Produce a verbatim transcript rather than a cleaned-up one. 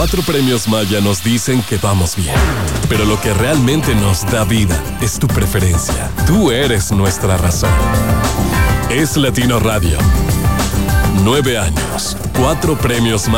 cuatro premios Maya nos dicen que vamos bien. Pero lo que realmente nos da vida es tu preferencia. Tú eres nuestra razón. Es Latino Radio. Nueve años, cuatro premios Maya.